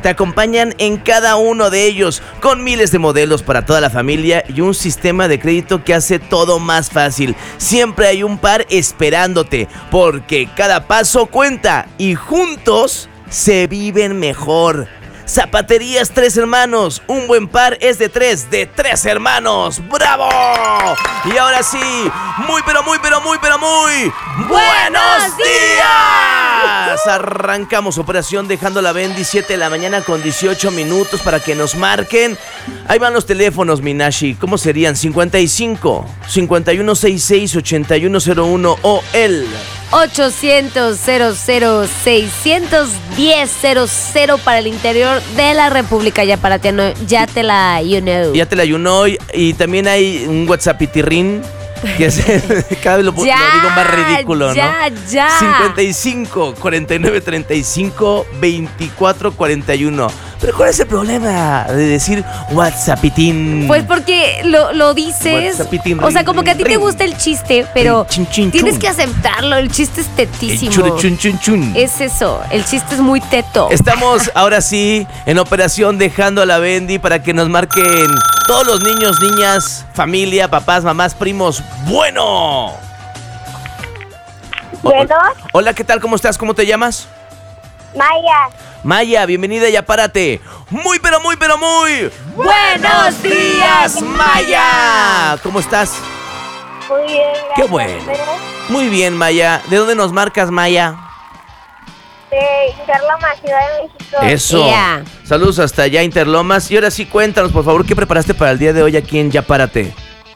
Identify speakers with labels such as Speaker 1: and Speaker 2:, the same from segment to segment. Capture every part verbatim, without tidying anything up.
Speaker 1: te acompañan en cada uno de ellos, con miles de modelos para toda la familia y un sistema de crédito que hace todo más fácil. Siempre hay un par esperándote, porque cada paso cuenta y juntos se viven mejor. Zapaterías Tres Hermanos, un buen par es de tres, de tres hermanos. ¡Bravo! Y ahora sí, muy pero muy pero muy pero muy ¡buenos días! Arrancamos operación Dejando la Bendy, siete de la mañana con dieciocho minutos para que nos marquen. Ahí van los teléfonos, Minashi. ¿Cómo serían? cincuenta y cinco, cincuenta y uno sesenta y seis, ochenta y uno cero uno o el
Speaker 2: ochocientos, cero cero, seiscientos diez, cero cero para el interior de la República. Ya para ti, no, ya te la you know.
Speaker 1: Ya te la you know. Y también hay un WhatsApp itirrín que es, cada vez lo,
Speaker 2: ya,
Speaker 1: lo digo más ridículo,
Speaker 2: ya,
Speaker 1: ¿no?
Speaker 2: Ya, ya.
Speaker 1: cincuenta y cinco, cuarenta y nueve, treinta y cinco, veinticuatro, cuarenta y uno. Pero ¿cuál es el problema de decir WhatsAppitín?
Speaker 2: Pues porque lo, lo dices.
Speaker 1: WhatsAppitín,
Speaker 2: o sea, como que a ti te gusta el chiste, pero
Speaker 1: chin, chin,
Speaker 2: tienes
Speaker 1: chun.
Speaker 2: que aceptarlo. El chiste es tetísimo.
Speaker 1: Chun, chun, chun, chun.
Speaker 2: Es eso, el chiste es muy teto.
Speaker 1: Estamos ahora sí en operación Dejando a la Bendy para que nos marquen todos los niños, niñas, familia, papás, mamás, primos. ¡Bueno!
Speaker 3: Bueno.
Speaker 1: Hola, ¿qué tal? ¿Cómo estás? ¿Cómo te llamas?
Speaker 3: Maya.
Speaker 1: Maya, bienvenida, ya párate. Muy, pero muy, pero muy
Speaker 2: ¡buenos días,
Speaker 1: Maya! ¿Cómo estás?
Speaker 3: Muy bien.
Speaker 1: Qué bueno. Muy bien, Maya. ¿De dónde nos marcas, Maya?
Speaker 3: De Interlomas, Ciudad de México.
Speaker 1: Eso.
Speaker 2: Yeah.
Speaker 1: Saludos hasta allá, Interlomas. Y ahora sí, cuéntanos, por favor, ¿qué preparaste para el día de hoy aquí en Ya Párate?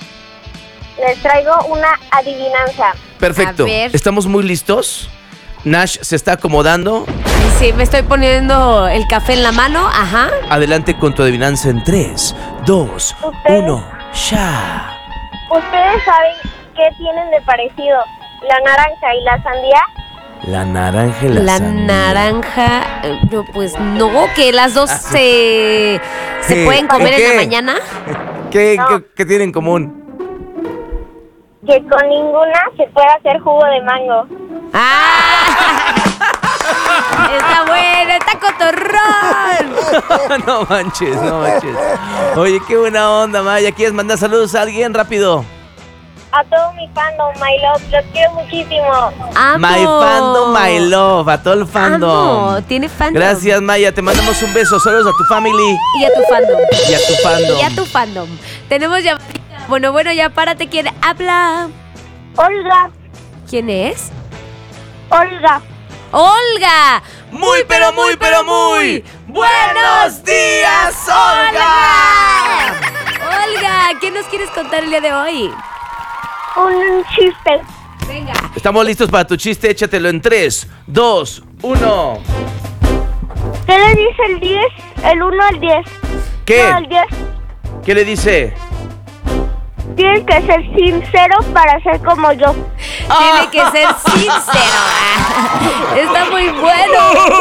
Speaker 3: Les traigo una adivinanza.
Speaker 1: Perfecto.
Speaker 2: A ver.
Speaker 1: ¿Estamos muy listos? Nash se está acomodando.
Speaker 2: Sí, me estoy poniendo el café en la mano, ajá.
Speaker 1: Adelante con tu adivinanza en tres, dos, uno, ya.
Speaker 3: ¿Ustedes saben qué tienen de parecido la naranja y la sandía?
Speaker 1: La naranja y la,
Speaker 2: La
Speaker 1: sandía.
Speaker 2: naranja, eh, no, pues no, que las dos se, se
Speaker 1: ¿Qué?
Speaker 2: pueden comer
Speaker 1: ¿O qué?
Speaker 2: en la mañana.
Speaker 1: ¿Qué,
Speaker 3: No.
Speaker 1: qué, qué tienen en común?
Speaker 3: Que con ninguna se puede hacer jugo de mango.
Speaker 2: ¡Ah! Está bueno, está cotorrón.
Speaker 1: No manches, no manches. Oye, qué buena onda, Maya. ¿Quieres mandar saludos a alguien rápido?
Speaker 3: A todo mi fandom, my love, los quiero muchísimo.
Speaker 2: Amo.
Speaker 1: My fandom, my love, a todo el fandom.
Speaker 2: Amo, tiene fandom.
Speaker 1: Gracias, Maya. Te mandamos un beso. Saludos a tu family
Speaker 2: Y a tu fandom.
Speaker 1: y a tu fandom.
Speaker 2: Y a tu fandom. Tenemos ya. Bueno, bueno, ya párate. ¿Quién habla?
Speaker 3: Olga,
Speaker 2: ¿Quién es?
Speaker 3: Olga.
Speaker 2: ¡Olga!
Speaker 1: Muy, pero muy, pero muy. ¡Buenos días, Olga!
Speaker 2: Olga, ¿qué nos quieres contar el día de hoy?
Speaker 3: Un chiste.
Speaker 2: Venga.
Speaker 1: Estamos listos para tu chiste. Échatelo en tres, dos, uno.
Speaker 3: ¿Qué le dice el diez? El uno al diez.
Speaker 1: ¿Qué?
Speaker 3: No, el diez.
Speaker 1: ¿Qué le dice?
Speaker 3: Tienes que ser sincero para ser como yo.
Speaker 2: Tiene que ser sincero. Está muy bueno.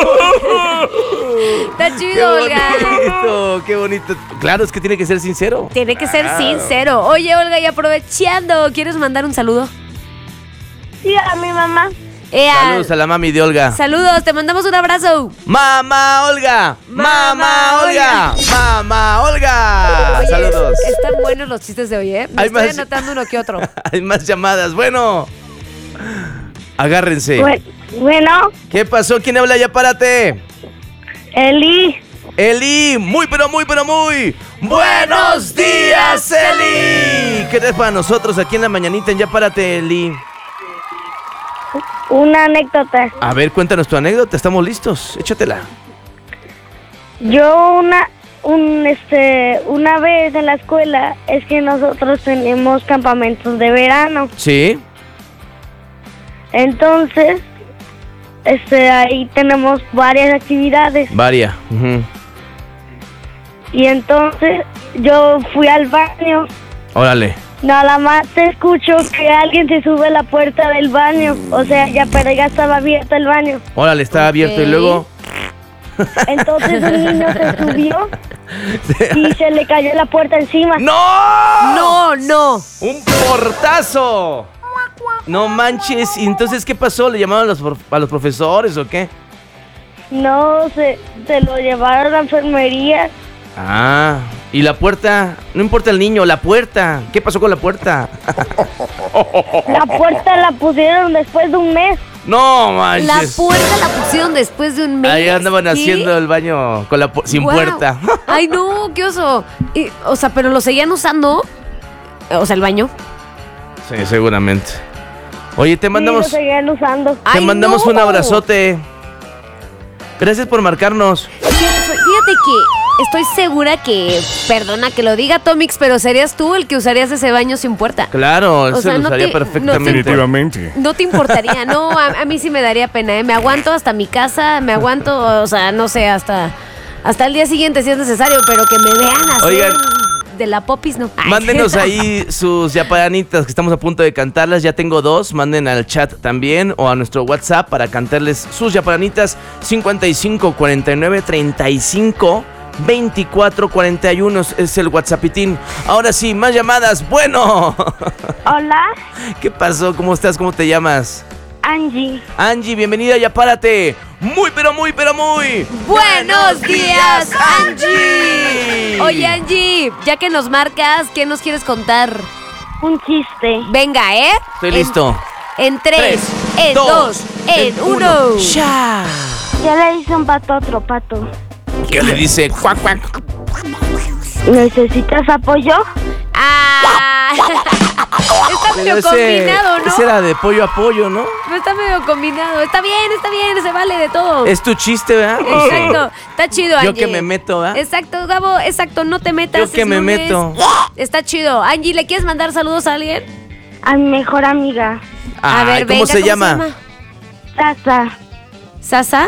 Speaker 2: Está
Speaker 1: ¡Qué
Speaker 2: chido, Olga.
Speaker 1: bonito! ¡Qué bonito! Claro, es que tiene que ser sincero.
Speaker 2: Tiene que ser
Speaker 1: Claro.
Speaker 2: sincero. Oye, Olga, y aprovechando, ¿quieres mandar un saludo?
Speaker 3: Sí, a mi mamá.
Speaker 2: Ea,
Speaker 1: Saludos a la mami de Olga.
Speaker 2: Saludos, te mandamos un abrazo.
Speaker 1: ¡Mamá Olga! ¡Mamá
Speaker 2: Mamá
Speaker 1: Olga! ¡Mamá Olga!
Speaker 2: Oye,
Speaker 1: Saludos.
Speaker 2: Están buenos los chistes de hoy, ¿eh? Me
Speaker 1: Hay
Speaker 2: estoy
Speaker 1: más-
Speaker 2: anotando uno que otro.
Speaker 1: Hay más llamadas. Bueno, agárrense.
Speaker 3: Bu- Bueno,
Speaker 1: ¿Qué pasó? ¿Quién habla? Ya párate.
Speaker 3: Eli.
Speaker 1: Eli, muy pero muy pero muy buenos días, Eli. ¿Qué tal para nosotros aquí en la mañanita en Ya Párate, Eli?
Speaker 3: Una anécdota.
Speaker 1: A ver, cuéntanos tu anécdota, estamos listos, échatela.
Speaker 3: Yo una un este una vez en la escuela es que nosotros tenemos campamentos de verano.
Speaker 1: ¿Sí?
Speaker 3: Entonces, este ahí tenemos varias actividades
Speaker 1: Varia. Ujú.
Speaker 3: y entonces yo fui al baño.
Speaker 1: Órale.
Speaker 3: Nada más te escucho que alguien se sube a la puerta del baño. O sea, ya pero ya estaba abierto el baño.
Speaker 1: Órale, está abierto y
Speaker 2: Ok.
Speaker 1: luego...
Speaker 3: Entonces un niño se subió y se le cayó la puerta encima.
Speaker 1: ¡No!
Speaker 2: No, no.
Speaker 1: ¡Un portazo! No manches. ¿Y entonces qué pasó? ¿Le llamaron a los, por- a los profesores o qué?
Speaker 3: No, se, se lo llevaron a la enfermería.
Speaker 1: Ah, ¿y la puerta? No importa el niño, la puerta. ¿Qué pasó con la puerta?
Speaker 3: La puerta la pusieron después de un mes.
Speaker 1: No manches.
Speaker 2: La puerta la pusieron después de un mes.
Speaker 1: Ahí andaban
Speaker 2: ¿Qué?
Speaker 1: haciendo el baño con la pu- sin
Speaker 2: Guau.
Speaker 1: puerta.
Speaker 2: Ay, no, qué oso. Y, o sea, pero lo seguían usando. O sea, el baño.
Speaker 1: Sí, seguramente. Oye, te mandamos,
Speaker 3: Sí, lo seguían usando.
Speaker 1: te
Speaker 2: Ay,
Speaker 1: mandamos
Speaker 2: no.
Speaker 1: un abrazote. Gracias por marcarnos.
Speaker 2: Fíjate que estoy segura que, perdona que lo diga, Tomix, pero serías tú el que usarías ese baño sin puerta.
Speaker 1: Claro,
Speaker 2: O
Speaker 1: eso
Speaker 2: sea,
Speaker 1: lo
Speaker 2: no
Speaker 1: usaría
Speaker 2: te-
Speaker 1: perfectamente.
Speaker 2: no te-
Speaker 4: Definitivamente.
Speaker 2: No te importaría, no, a, a mí sí me daría pena, ¿eh? Me aguanto hasta mi casa, me aguanto, o sea, no sé, hasta, hasta el día siguiente si es necesario, pero que me vean hacer
Speaker 1: Oigan.
Speaker 2: de la popis, no. Ay.
Speaker 1: Mándenos ahí sus yapanitas que estamos a punto de cantarlas. Ya tengo dos. Manden al chat también o a nuestro WhatsApp para cantarles sus yapanitas. cincuenta y cinco cuarenta y nueve treinta y cinco veinticuatro cuarenta y uno es el WhatsAppitín. Ahora sí, más llamadas. Bueno.
Speaker 3: Hola,
Speaker 1: ¿Qué pasó? ¿Cómo estás? ¿Cómo te llamas?
Speaker 3: Angie.
Speaker 1: Angie, bienvenida, ya párate. Muy, pero muy, pero muy.
Speaker 2: ¡Buenos días, Angie! Oye, Angie, ya que nos marcas, ¿qué nos quieres contar?
Speaker 3: Un chiste.
Speaker 2: Venga, ¿eh?
Speaker 1: Estoy
Speaker 2: En-
Speaker 1: listo.
Speaker 2: En tres,
Speaker 1: Tres,
Speaker 2: en
Speaker 1: dos,
Speaker 2: dos, en
Speaker 1: en
Speaker 2: uno.
Speaker 1: uno. ¡Ya!
Speaker 3: Ya le hice un pato a otro pato.
Speaker 1: ¿Qué le dice? Cuac, cuac.
Speaker 3: ¿Necesitas apoyo?
Speaker 2: Ah, está medio
Speaker 1: Pero
Speaker 2: combinado, ¿no?
Speaker 1: ese era de pollo a pollo, ¿no?
Speaker 2: No está medio combinado. Está bien, está bien, se vale de todo.
Speaker 1: Es tu chiste, ¿verdad?
Speaker 2: Exacto, está chido, Angie.
Speaker 1: Yo que me meto, ¿verdad?
Speaker 2: Exacto, Gabo, exacto, no te metas.
Speaker 1: Yo que
Speaker 2: es
Speaker 1: me
Speaker 2: lunes.
Speaker 1: meto.
Speaker 2: Está chido. Angie, ¿le quieres mandar saludos a alguien?
Speaker 3: A mi mejor amiga,
Speaker 2: A
Speaker 1: Ay,
Speaker 2: ver,
Speaker 1: ¿cómo
Speaker 2: venga,
Speaker 1: se llama?
Speaker 3: Sasa.
Speaker 2: ¿Sasa?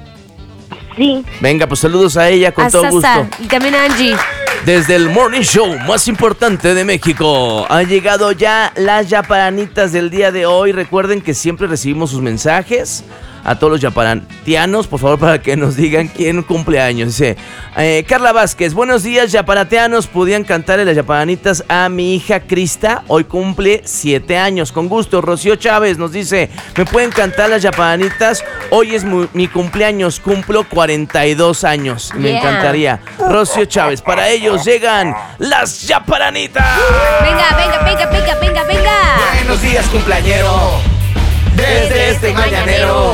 Speaker 3: Sí.
Speaker 1: Venga, pues saludos a ella con
Speaker 2: A
Speaker 1: todo
Speaker 2: Sasa.
Speaker 1: gusto.
Speaker 2: Y también a Angie.
Speaker 1: Desde el morning show más importante de México han llegado ya las yapanitas del día de hoy. Recuerden que siempre recibimos sus mensajes a todos los yaparantianos, por favor, para que nos digan quién cumple años. Dice, eh, Carla Vázquez, buenos días, yaparantianos. Podían cantarle las yapanitas a mi hija Crista, hoy cumple siete años. Con gusto. Rocío Chávez nos dice, ¿me pueden cantar las yapanitas? Hoy es mu- mi cumpleaños, cumplo cuarenta y dos años. Me
Speaker 2: Yeah.
Speaker 1: encantaría. Rocío Chávez, para ellos llegan las yaparanitas.
Speaker 2: Venga, venga, venga, venga, venga, venga.
Speaker 5: Buenos días, cumpleañero. Desde este mañanero.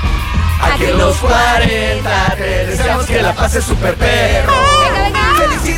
Speaker 5: Aquí en los cuarenta te deseamos que la pases super perro.
Speaker 2: Venga, venga.
Speaker 5: Felicidades.